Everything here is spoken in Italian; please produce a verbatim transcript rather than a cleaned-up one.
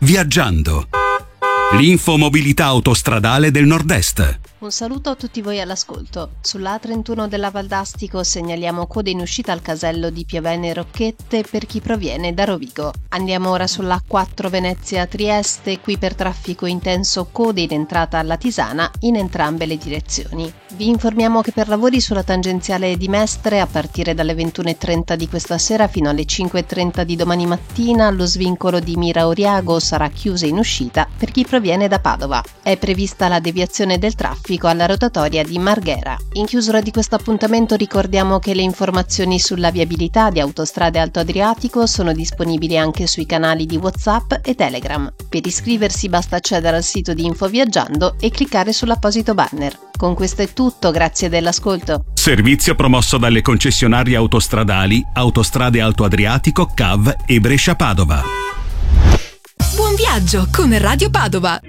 Viaggiando. L'infomobilità autostradale del Nord-Est. Un saluto a tutti voi all'ascolto. Sulla A trentuno della Valdastico segnaliamo code in uscita al casello di Pievene Rocchette per chi proviene da Rovigo. Andiamo ora sulla A quattro Venezia-Trieste, qui per traffico intenso code in entrata alla Tisana in entrambe le direzioni. Vi informiamo che per lavori sulla tangenziale di Mestre, a partire dalle ventuno e trenta di questa sera fino alle cinque e trenta di domani mattina, lo svincolo di Mira Oriago sarà chiuso in uscita per chi proviene da Padova. È prevista la deviazione del traffico alla rotatoria di Marghera. In chiusura di questo appuntamento ricordiamo che le informazioni sulla viabilità di Autostrade Alto Adriatico sono disponibili anche sui canali di WhatsApp e Telegram. Per iscriversi basta accedere al sito di Infoviaggiando e cliccare sull'apposito banner. Con questo è tutto, grazie dell'ascolto. Servizio promosso dalle concessionarie autostradali Autostrade Alto Adriatico, C A V e Brescia Padova. Buon viaggio con Radio Padova.